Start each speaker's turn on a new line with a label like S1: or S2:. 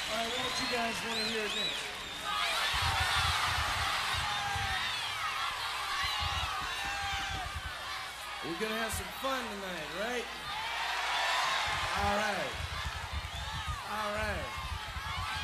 S1: All right, what do you guys want to hear next? We're gonna have some fun tonight, right? All right.